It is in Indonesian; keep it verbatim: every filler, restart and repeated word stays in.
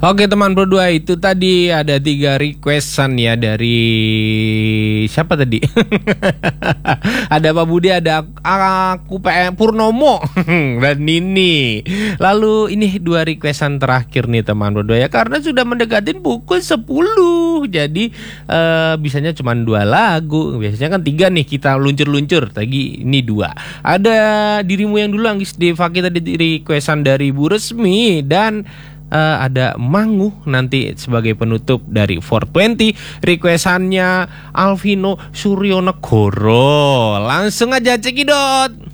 Oke teman berdua, itu tadi ada tiga requestan ya dari siapa tadi? Ada Pak Budi, ada aku P M Purnomo dan Nini. Lalu ini dua requestan terakhir nih teman berdua ya, karena sudah mendekatin pukul sepuluh. Jadi uh, bisanya cuma dua lagu. Biasanya kan tiga nih kita luncur-luncur. Tadi ini dua. Ada Dirimu Yang Dulu Anggis Devaki tadi requestan dari Bu Resmi, dan Uh, ada Mangu nanti sebagai penutup dari four twenty. Requestannya Alvino Suryonegoro. Langsung aja cekidot.